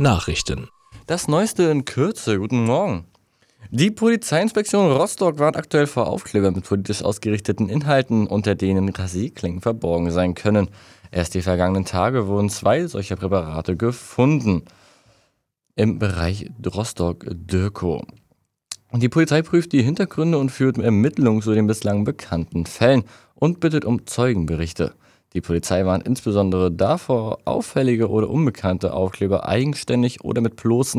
Nachrichten. Das Neueste in Kürze. Guten Morgen. Die Polizeiinspektion Rostock warnt aktuell vor Aufklebern mit politisch ausgerichteten Inhalten, unter denen Rasierklingen verborgen sein können. Erst die vergangenen Tage wurden 2 solcher Präparate gefunden im Bereich Rostock-Dürkow. Die Polizei prüft die Hintergründe und führt Ermittlungen zu den bislang bekannten Fällen und bittet um Zeugenberichte. Die Polizei warnt insbesondere davor, auffällige oder unbekannte Aufkleber eigenständig oder mit bloßem